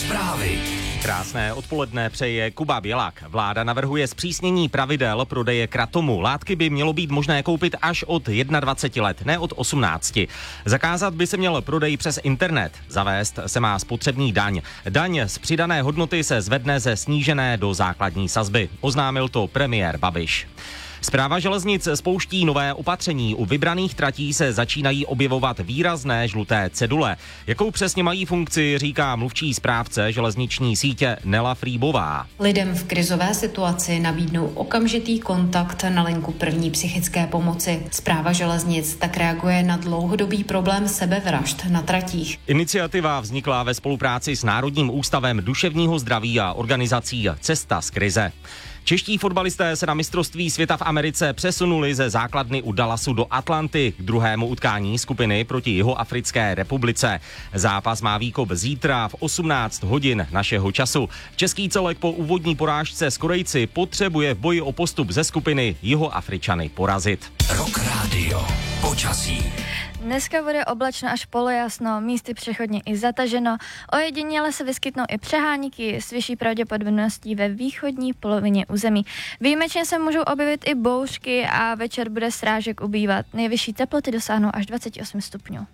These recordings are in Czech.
Zprávy. Krásné odpoledne přeje Kuba Bělak. Vláda navrhuje zpřísnění pravidel prodeje kratomu. Látky by mělo být možné koupit až od 21 let, ne od 18. Zakázat by se měl prodej přes internet. Zavést se má spotřební daň. Daň z přidané hodnoty se zvedne ze snížené do základní sazby. Oznámil to premiér Babiš. Správa železnic spouští nové opatření. U vybraných tratí se začínají objevovat výrazné žluté cedule. Jakou přesně mají funkci, říká mluvčí správce železniční sítě Nela Frýbová. Lidem v krizové situaci nabídnou okamžitý kontakt na linku první psychické pomoci. Správa železnic tak reaguje na dlouhodobý problém sebevražd na tratích. Iniciativa vznikla ve spolupráci s Národním ústavem duševního zdraví a organizací Cesta z krize. Čeští fotbalisté se na mistrovství světa v Americe přesunuli ze základny u Dallasu do Atlanty k druhému utkání skupiny proti Jihoafrické republice. Zápas má výkop zítra v 18 hodin našeho času. Český celek po úvodní porážce s Korejci potřebuje v boji o postup ze skupiny Jihoafričany porazit. Rock Radio. Počasí. Dneska bude oblačno až polojasno, místy přechodně i zataženo. Ojediněle se vyskytnou i přehánky s vyšší pravděpodobností ve východní polovině území. Výjimečně se můžou objevit i bouřky a večer bude srážek ubývat. Nejvyšší teploty dosáhnou až 28 stupňů.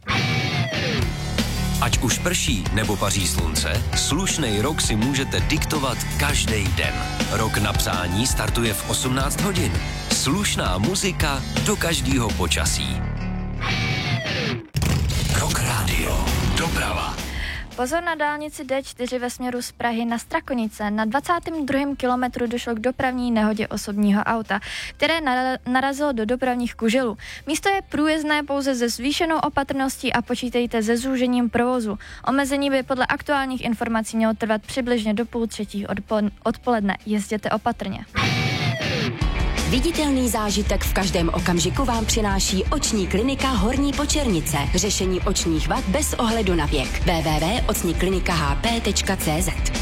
Ať už prší nebo paří slunce, slušnej rok si můžete diktovat každý den. Rok na přání startuje v 18 hodin. Slušná muzika do každého počasí. Rock Radio. Doprava. Pozor na dálnici D4 ve směru z Prahy na Strakonice. Na 22. kilometru došlo k dopravní nehodě osobního auta, které narazilo do dopravních kuželů. Místo je průjezdné pouze se zvýšenou opatrností a počítejte se zúžením provozu. Omezení by podle aktuálních informací mělo trvat přibližně do 2:30 odpoledne. Jezděte opatrně. Viditelný zážitek v každém okamžiku vám přináší oční klinika Horní Počernice. Řešení očních vad bez ohledu na věk. www.ocniklinikahp.cz